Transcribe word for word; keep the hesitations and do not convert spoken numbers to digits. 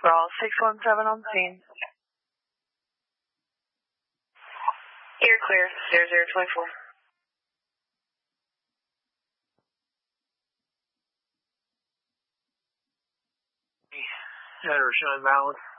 Raw six one seven on scene. Ear clear, zero zero twenty-four. Header showing valid.